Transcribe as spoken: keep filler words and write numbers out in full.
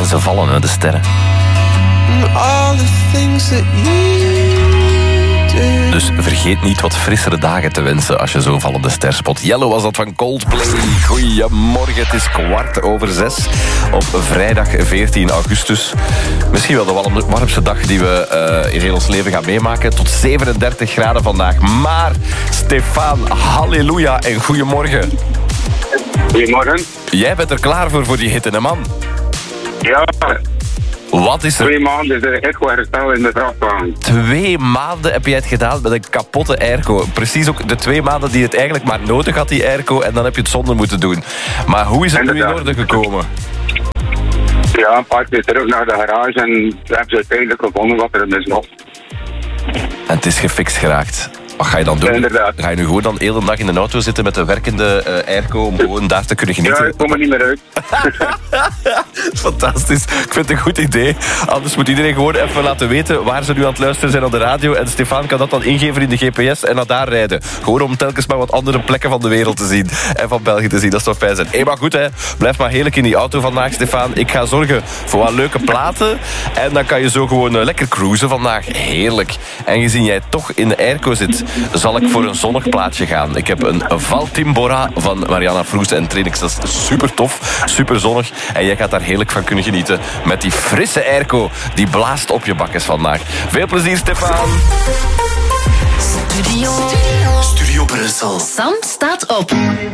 Ze vallen, hè, de sterren. All the things that you do. Dus vergeet niet wat frissere dagen te wensen als je zo vallende ster spot. Yellow was dat van Coldplay. Goedemorgen, het is kwart over zes op vrijdag veertien augustus. Misschien wel de warmste dag die we uh, in heel ons leven gaan meemaken. Tot zevenendertig graden vandaag. Maar, Stefan, halleluja en goedemorgen. Goedemorgen. Jij bent er klaar voor, voor die hitte, hè man? Ja. Wat is er? Twee maanden is er echt wel herstel in de vrachtwagen. Twee maanden heb jij het gedaan met een kapotte airco. Precies ook de twee maanden die het eigenlijk maar nodig had, die airco. En dan heb je het zonder moeten doen. Maar hoe is het nu in orde gekomen? Ja, een paar keer terug naar de garage en hebben ze uiteindelijk gevonden wat er mis was. En het is gefixt geraakt. Wat ga je dan doen? Ja, inderdaad. Ga je nu gewoon dan de hele dag in de auto zitten met de werkende uh, airco om gewoon daar te kunnen genieten? Ja, ik kom er niet meer uit. Fantastisch. Ik vind het een goed idee. Anders moet iedereen gewoon even laten weten waar ze nu aan het luisteren zijn op de radio. En Stefan kan dat dan ingeven in de G P S en naar daar rijden. Gewoon om telkens maar wat andere plekken van de wereld te zien. En van België te zien. Dat zou fijn zijn. Hé, maar goed, hè. Blijf maar heerlijk in die auto vandaag, Stefan. Ik ga zorgen voor wat leuke platen. En dan kan je zo gewoon uh, lekker cruisen vandaag. Heerlijk. En gezien jij toch in de airco zit, zal ik voor een zonnig plaatje gaan. Ik heb een Valtimbora van Mariana Froese en Trinix. Dat is super tof, super zonnig. En jij gaat daar heerlijk van kunnen genieten met die frisse airco die blaast op je bakkes vandaag. Veel plezier, Stefan. Studio. Studio Brussel. Sam staat op.